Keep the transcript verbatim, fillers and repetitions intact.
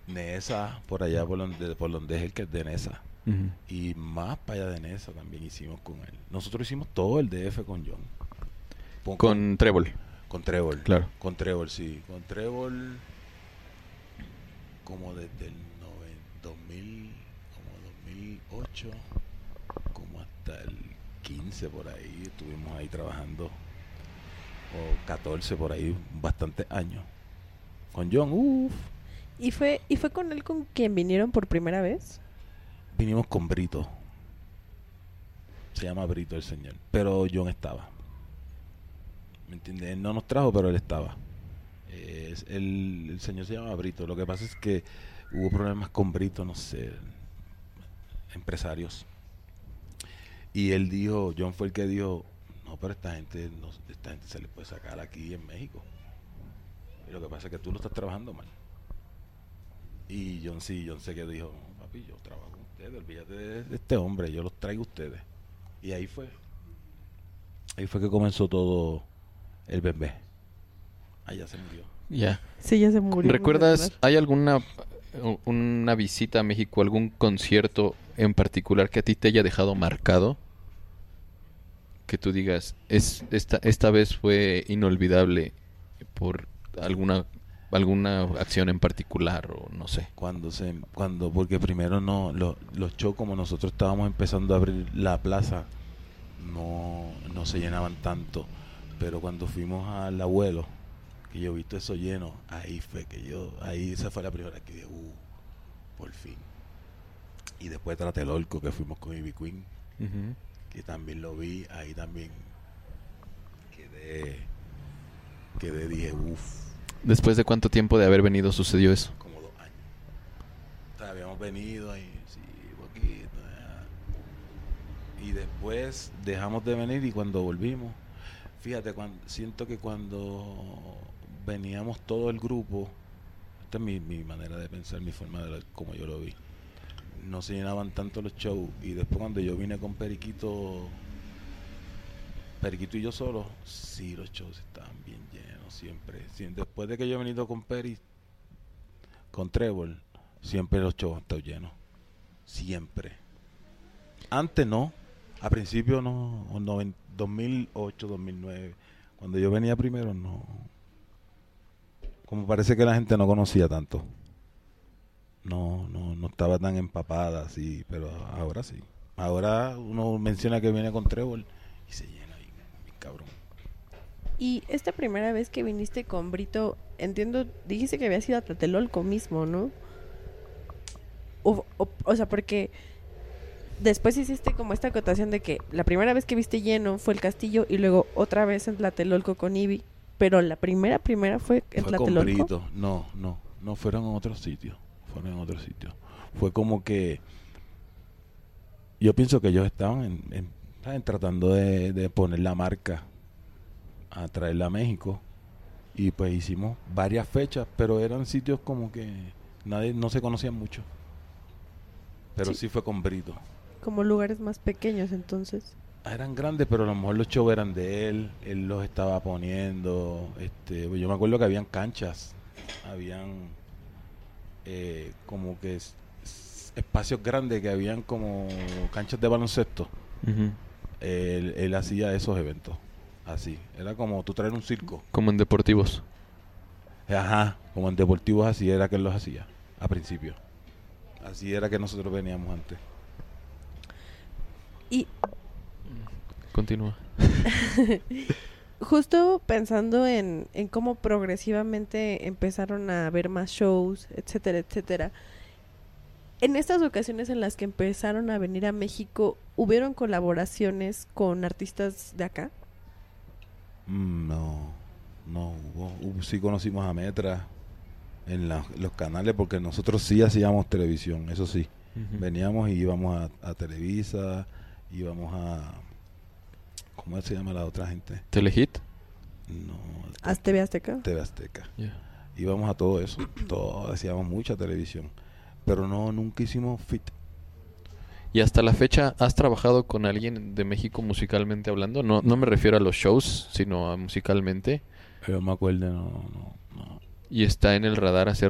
Nesa, por allá por donde, por donde es el que es de Nesa. Uh-huh. Y más para allá de Nesa también hicimos con él. Nosotros hicimos todo el D F con John. Con, con Trébol. Con Trébol. Claro. Con Trébol, sí. Con Trébol como desde el dos mil, como dos mil ocho, como hasta el quince por ahí. Estuvimos ahí trabajando. O catorce por ahí, bastantes años. Con John, uff. ¿Y fue, ¿Y fue con él con quien vinieron por primera vez? Vinimos con Brito. Se llama Brito el señor. Pero John estaba. ¿Me entiendes? Él no nos trajo, pero él estaba. Eh, el, el señor se llama Brito. Lo que pasa es que hubo problemas con Brito, no sé, empresarios. Y él dijo, John fue el que dijo, no, pero esta gente, no, esta gente se le puede sacar aquí en México. Y lo que pasa es que tú lo estás trabajando mal. Y John sí, John sé que dijo, no, papi, yo trabajo con ustedes, olvídate de, de este hombre, yo los traigo a ustedes. Y ahí fue. Ahí fue que comenzó todo el bebé. Allá se murió. Ya. Yeah. Sí, ya se murió. ¿Recuerdas, hay alguna una visita a México, algún concierto en particular que a ti te haya dejado marcado? Que tú digas, es esta esta vez fue inolvidable por alguna alguna acción en particular o no sé. Cuando se cuando porque primero no lo, los shows, como nosotros estábamos empezando a abrir la plaza, no no se llenaban tanto, pero cuando fuimos al Abuelo, que yo he visto eso lleno, ahí fue que yo ahí esa fue la primera que dije, uh, por fin. Y después Tlatelolco, que fuimos con Ivy Queen, uh-huh, que también lo vi, ahí también quedé quedé dije, uff. ¿Después de cuánto tiempo de haber venido sucedió eso? Como dos años. O sea, habíamos venido ahí, sí, poquito. Ya. Y después dejamos de venir y cuando volvimos, fíjate, cuando, siento que cuando veníamos todo el grupo, esta es mi, mi manera de pensar, mi forma de ver, como yo lo vi, no se llenaban tanto los shows. Y después cuando yo vine con Periquito, Periquito y yo solo, sí, los shows estaban bien llenos siempre. Sí, después de que yo he venido con Peri, con Trébol, siempre los shows han estado llenos. Siempre. Antes no, a principio no, no en dos mil ocho, dos mil nueve, cuando yo venía primero no. Como parece que la gente no conocía tanto. No, no, no estaba tan empapada así, pero ahora sí. Ahora uno menciona que viene con Trébol y se llena ahí, bien cabrón. Y esta primera vez que viniste con Brito, entiendo, dijiste que había sido a Tlatelolco mismo, ¿no? O, o, o sea, porque después hiciste como esta acotación de que la primera vez que viste lleno fue el Castillo y luego otra vez en Tlatelolco con Ivy, pero la primera, primera fue en fue Tlatelolco. Con Brito. No, no, no fueron en otros sitios, fueron en otros sitios. Fue como que yo pienso que ellos estaban en, en, en tratando de, de poner la marca a traerla a México y pues hicimos varias fechas, pero eran sitios como que nadie no se conocían mucho, pero sí, sí fue con Brito, como lugares más pequeños. Entonces eran grandes, pero a lo mejor los shows eran de él, él los estaba poniendo, este, yo me acuerdo que habían canchas, habían eh, como que es, es, espacios grandes que habían como canchas de baloncesto. Uh-huh. él, él hacía esos eventos así, era como tú traer un circo. Como en deportivos. Ajá, como en deportivos así era que él los hacía, a principio. Así era que nosotros veníamos antes. Y... Continúa. Justo pensando en, en cómo progresivamente empezaron a haber más shows, etcétera, etcétera. En estas ocasiones en las que empezaron a venir a México, ¿hubieron colaboraciones con artistas de acá? No, no hubo. hubo sí conocimos a Metra en la, los canales, porque nosotros sí hacíamos televisión, eso sí. Uh-huh. Veníamos y íbamos a, a Televisa, íbamos a... ¿Cómo se llama la otra gente? ¿Telehit? No. ¿A T V Azteca? T V Azteca. Yeah. Íbamos a todo eso, todo, hacíamos mucha televisión, pero no, nunca hicimos fit. ¿Y hasta la fecha has trabajado con alguien de México musicalmente hablando? No, no me refiero a los shows, sino a musicalmente. Pero me acuerdo, no, no, no. ¿Y está en el radar hacer